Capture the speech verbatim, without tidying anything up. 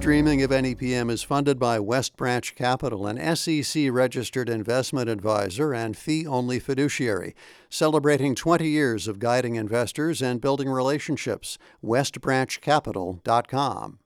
streaming of N E P M is funded by West Branch Capital, an S E C-registered investment advisor and fee-only fiduciary, celebrating twenty years of guiding investors and building relationships. west branch capital dot com.